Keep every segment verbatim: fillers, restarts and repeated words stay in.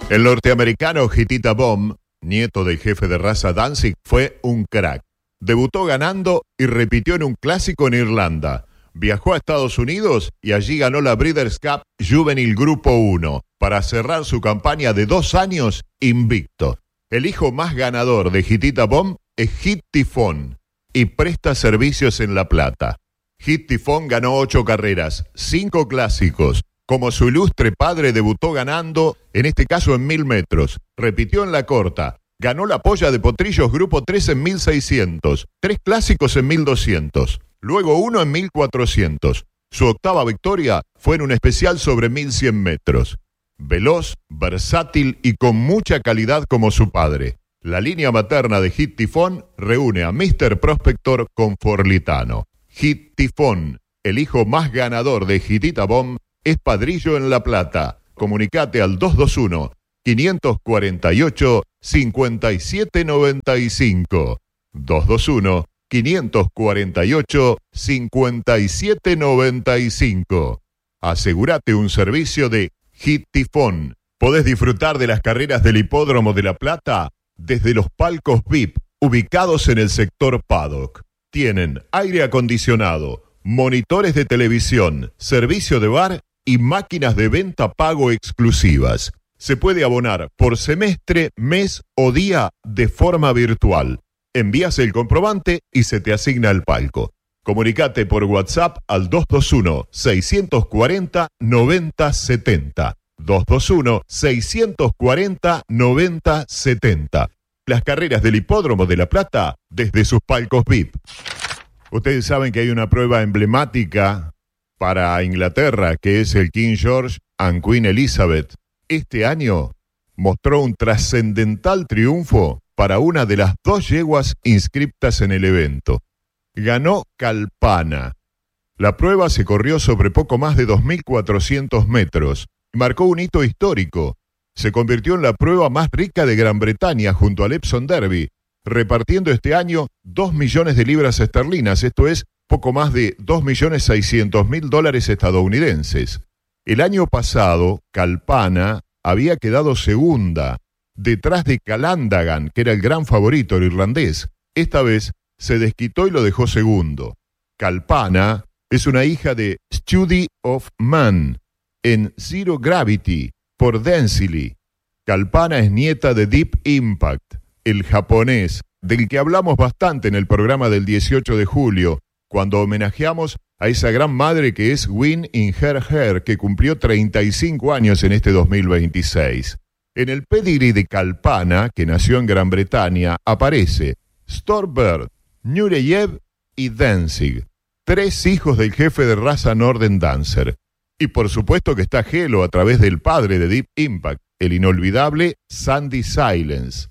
El norteamericano Hitita Bomb, nieto del jefe de raza Danzig, fue un crack. Debutó ganando y repitió en un clásico en Irlanda. Viajó a Estados Unidos y allí ganó la Breeders' Cup Juvenil Grupo uno para cerrar su campaña de dos años invicto. El hijo más ganador de Hitita Bomb es Hit Tifón y presta servicios en La Plata. Hit Tifón ganó ocho carreras, cinco clásicos. Como su ilustre padre, debutó ganando, en este caso en mil metros. Repitió en la corta. Ganó la polla de Potrillos Grupo tres en mil seiscientos. Tres clásicos en mil doscientos. Luego uno en mil cuatrocientos. Su octava victoria fue en un especial sobre mil cien metros. Veloz, versátil y con mucha calidad como su padre. La línea materna de Hit Tifón reúne a míster Prospector con Forlitano. Hit Tifón, el hijo más ganador de Hitita Bomb, es padrillo en La Plata. Comunicate al dos dos uno, cinco cuatro ocho, cinco siete nueve cinco. dos dos uno, cinco cuatro ocho, cinco siete nueve cinco. Asegúrate un servicio de Hit Tifón. Podés disfrutar de las carreras del Hipódromo de La Plata desde los palcos V I P ubicados en el sector paddock. Tienen aire acondicionado, monitores de televisión, servicio de bar y máquinas de venta pago exclusivas. Se puede abonar por semestre, mes o día de forma virtual. Envías el comprobante y se te asigna el palco. Comunicate por WhatsApp al dos dos uno, seis cuatro cero, nueve cero siete cero. dos dos uno, seis cuatro cero, nueve cero siete cero. Las carreras del Hipódromo de La Plata desde sus palcos V I P. Ustedes saben que hay una prueba emblemática para Inglaterra, que es el King George and Queen Elizabeth. Este año mostró un trascendental triunfo para una de las dos yeguas inscriptas en el evento. Ganó Calpana. La prueba se corrió sobre poco más de dos mil cuatrocientos metros y marcó un hito histórico. Se convirtió en la prueba más rica de Gran Bretaña junto al Epsom Derby, repartiendo este año dos millones de libras esterlinas, esto es, poco más de dos millones seiscientos mil dólares estadounidenses. El año pasado, Calpana había quedado segunda, detrás de Calandagan, que era el gran favorito, el irlandés. Esta vez se desquitó y lo dejó segundo. Calpana es una hija de Study of Man en Zero Gravity por Densely. Calpana es nieta de Deep Impact, el japonés, del que hablamos bastante en el programa del dieciocho de julio, cuando homenajeamos a esa gran madre que es Win in Her Hair, que cumplió treinta y cinco años en este dos mil veintiséis. En el pedigree de Calpana, que nació en Gran Bretaña, aparece Storbird, Nureyev y Danzig, tres hijos del jefe de raza Norden Dancer. Y por supuesto que está Gelo a través del padre de Deep Impact, el inolvidable Sandy Silence.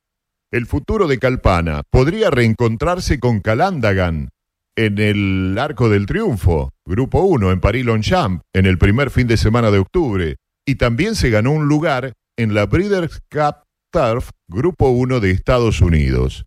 El futuro de Calpana podría reencontrarse con Calandagan en el Arco del Triunfo, Grupo uno, en Paris-Longchamp, en el primer fin de semana de octubre. Y también se ganó un lugar en la Breeders' Cup Turf, Grupo uno de Estados Unidos.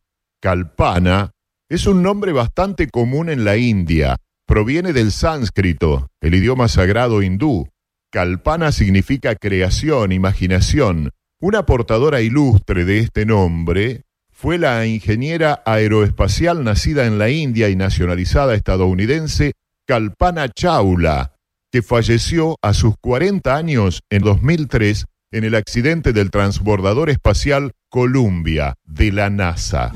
Calpana es un nombre bastante común en la India. Proviene del sánscrito, el idioma sagrado hindú. Calpana significa creación, imaginación. Una portadora ilustre de este nombre fue la ingeniera aeroespacial nacida en la India y nacionalizada estadounidense Kalpana Chawla, que falleció a sus cuarenta años en dos mil tres en el accidente del transbordador espacial Columbia de la NASA.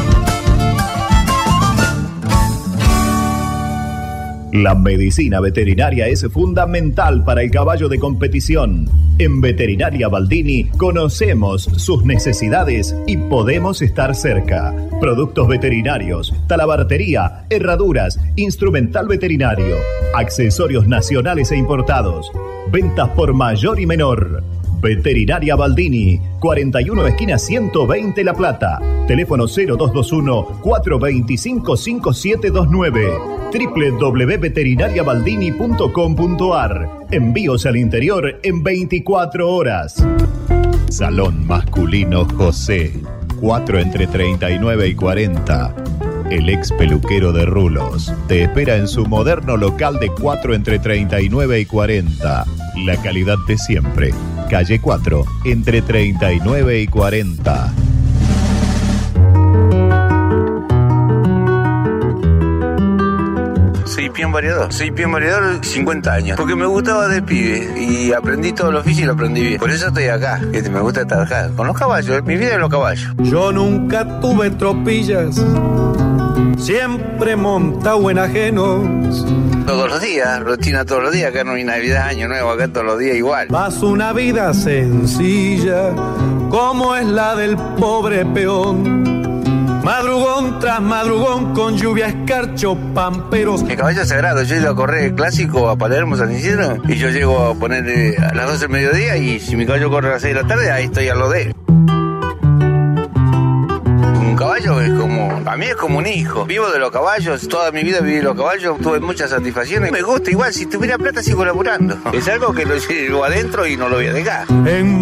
La medicina veterinaria es fundamental para el caballo de competición. En Veterinaria Baldini conocemos sus necesidades y podemos estar cerca. Productos veterinarios, talabartería, herraduras, instrumental veterinario, accesorios nacionales e importados. Ventas por mayor y menor. Veterinaria Baldini, cuarenta y uno esquina ciento veinte La Plata. Teléfono cero dos dos uno, cuatro dos cinco, cinco siete dos nueve. doble u doble u doble u punto veterinaria baldini punto com punto a r. Envíos al interior en veinticuatro horas. Salón masculino José, cuatro entre treinta y nueve y cuarenta. El ex peluquero de Rulos te espera en su moderno local de cuatro entre treinta y nueve y cuarenta. La calidad de siempre. calle cuatro, entre treinta y nueve y cuarenta. Soy peón variador, soy peón variador cincuenta años, porque me gustaba de pibe y aprendí todo el oficio y lo aprendí bien. Por eso estoy acá, que me gusta trabajar con los caballos, mi vida es los caballos. Yo nunca tuve tropillas, siempre montado en ajenos. Todos los días, rutina todos los días, acá no hay Navidad, Año Nuevo, acá todos los días igual. Paso una vida sencilla, como es la del pobre peón. Madrugón tras madrugón con lluvia, escarcho, pamperos. Mi caballo es sagrado, yo he ido a correr clásico a Palermo, San Isidro, y yo llego a poner eh, a las doce del mediodía y si mi caballo corre a las seis de la tarde, ahí estoy a lo de él. Un caballo es como, a mí es como un hijo. Vivo de los caballos, toda mi vida viví de los caballos, tuve muchas satisfacciones. Me gusta igual, si tuviera plata sigo laburando. Es algo que lo llevo adentro y no lo voy a dejar. En